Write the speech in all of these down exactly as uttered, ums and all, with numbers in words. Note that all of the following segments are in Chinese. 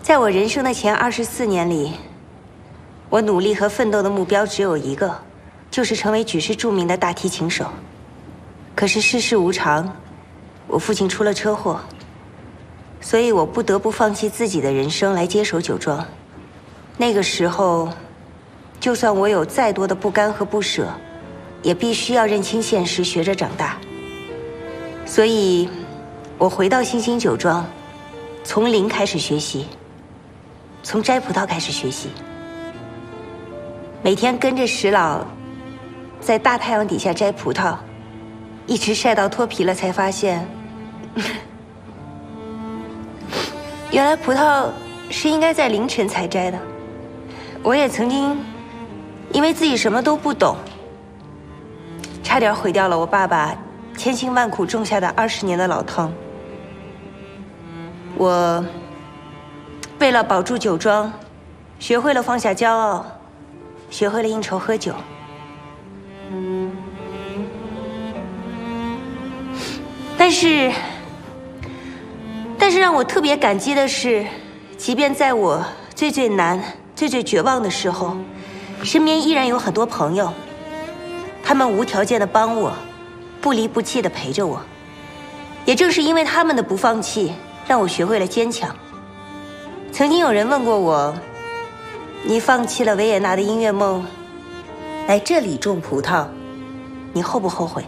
在我人生的前二十四年里，我努力和奋斗的目标只有一个，就是成为举世著名的大提琴手。可是世事无常，我父亲出了车祸，所以我不得不放弃自己的人生来接手酒庄。那个时候，就算我有再多的不甘和不舍，也必须要认清现实，学着长大。所以，我回到星星酒庄，从零开始学习。 从摘葡萄开始学习，每天跟着石老在大太阳底下摘葡萄，一直晒到脱皮了，才发现，原来葡萄是应该在凌晨才摘的。我也曾经因为自己什么都不懂，差点毁掉了我爸爸千辛万苦种下的二十年的老汤。我。 为了保住酒庄，学会了放下骄傲，学会了应酬喝酒。但是，但是让我特别感激的是，即便在我最最难、最最绝望的时候，身边依然有很多朋友，他们无条件的帮我，不离不弃的陪着我。也正是因为他们的不放弃，让我学会了坚强。 曾经有人问过我：“你放弃了维也纳的音乐梦，来这里种葡萄，你后不后悔？”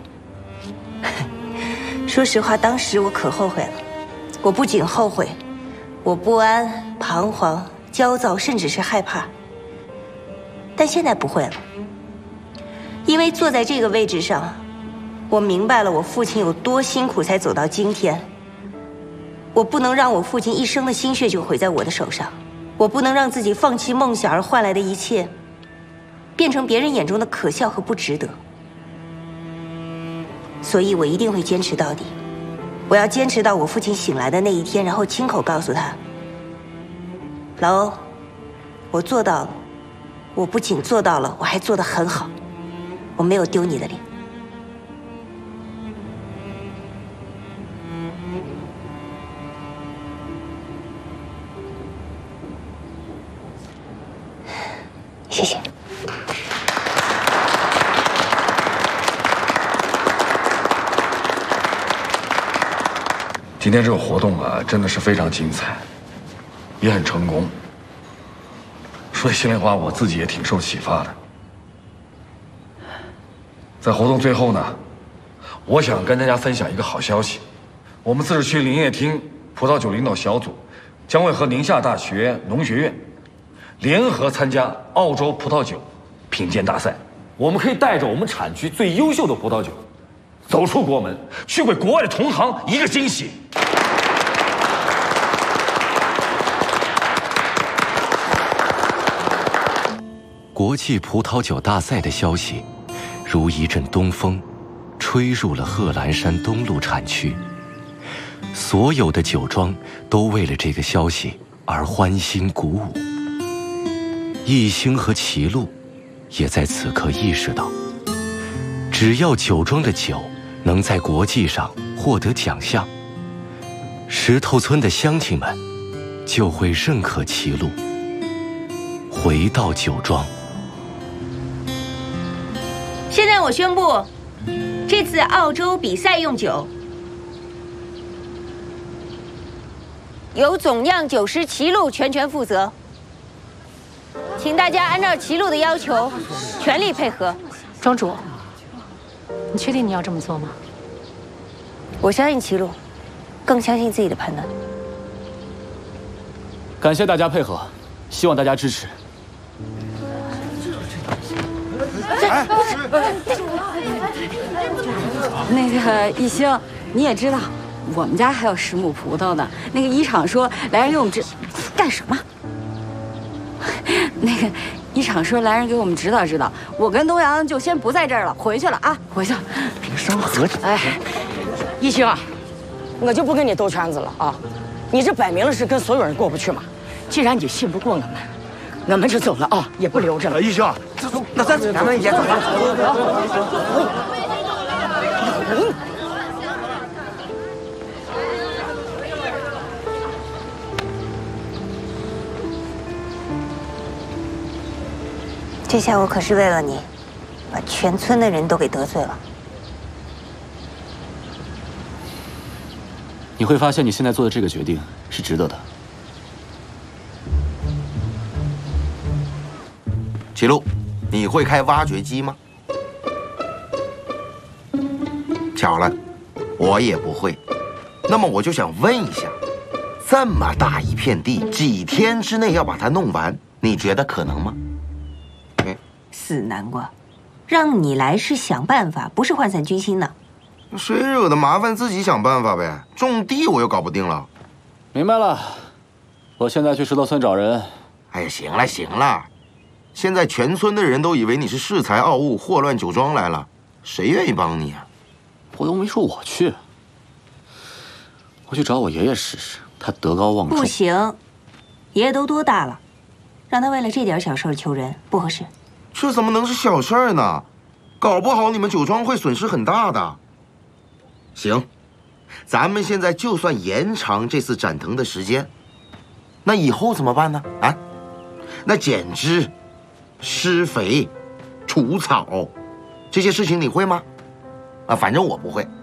说实话，当时我可后悔了。我不仅后悔，我不安、彷徨、焦躁，甚至是害怕。但现在不会了，因为坐在这个位置上，我明白了我父亲有多辛苦才走到今天。 我不能让我父亲一生的心血就毁在我的手上，我不能让自己放弃梦想而换来的一切，变成别人眼中的可笑和不值得。所以我一定会坚持到底，我要坚持到我父亲醒来的那一天，然后亲口告诉他：“老欧，我做到了，我不仅做到了，我还做得很好，我没有丢你的脸。” 谢谢。 今天这个活动啊，真的是非常精彩，也很成功。说心里话，我自己也挺受启发的。在活动最后呢，我想跟大家分享一个好消息：我们自治区林业厅葡萄酒领导小组将会和宁夏大学农学院联合参加澳洲葡萄酒品鉴大赛。我们可以带着我们产区最优秀的葡萄酒，走出国门，去给国外的同行一个惊喜。 国际葡萄酒大赛的消息，如一阵东风，吹入了贺兰山东路产区。所有的酒庄都为了这个消息而欢欣鼓舞。一星和齐路也在此刻意识到，只要酒庄的酒能在国际上获得奖项，石头村的乡亲们就会认可齐路。回到酒庄。 现在我宣布，这次澳洲比赛用酒由总酿酒师齐路全权负责，请大家按照齐路的要求，全力配合。 庄主，你确定你要这么做吗？ 我相信齐路，更相信自己的判断。 感谢大家配合，希望大家支持。 哎， 那个一星，你也知道，我们家还有十亩葡萄呢。那个一厂说来人给我们指，干什么？那个一厂说来人给我们指导指导。我跟东阳就先不在这儿了，回去了啊，回去了。 别伤和气。 哎，一星啊，我就不跟你兜圈子了啊！你这摆明了是跟所有人过不去嘛。既然你信不过我们，我们就走了啊，也不留着了。 一星，那咱咱们也走了。 嗯。 这下我可是为了你，把全村的人都给得罪了。 你会发现你现在做的这个决定是值得的。 齐路，你会开挖掘机吗？巧了，我也不会。那么我就想问一下，这么大一片地，几天之内要把它弄完，你觉得可能吗？嗯， 死南瓜，让你来是想办法，不是涣散军心呢。 谁惹的麻烦自己想办法呗。种地我又搞不定了。 明白了，我现在去石头村找人。 哎呀，行了行了，现在全村的人都以为你是恃才傲物、祸乱酒庄来了，谁愿意帮你啊？ 我又没说我去，我去找我爷爷试试，他德高望重。 不行，爷爷都多大了，让他为了这点小事求人不合适。 这怎么能是小事儿呢？搞不好你们酒庄会损失很大的。行，咱们现在就算延长这次斩藤的时间，那以后怎么办呢？啊，那剪枝、施肥、除草这些事情你会吗？啊，反正我不会。